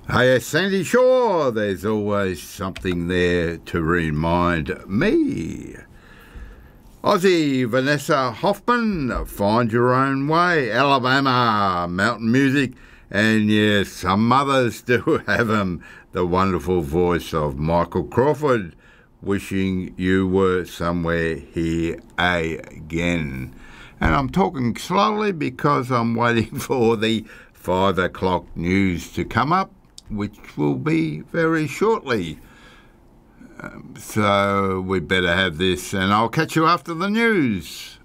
Hey, Sandy Shaw, there's always something there to remind me. Aussie Vanessa Hoffman, Find Your Own Way, Alabama Mountain Music, and yes, some mothers do have the wonderful voice of Michael Crawford, Wishing You Were Somewhere Here Again. And I'm talking slowly because I'm waiting for the 5 o'clock news to come up, which will be very shortly. So we better have this, and I'll catch you after the news.